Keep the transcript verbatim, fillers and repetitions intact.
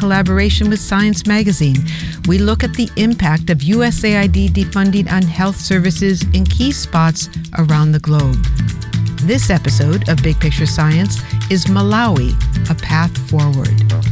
collaboration with Science Magazine, we look at the impact of U S A I D defunding on health services in key spots around the globe. This episode of Big Picture Science is Malawi, A Path Forward.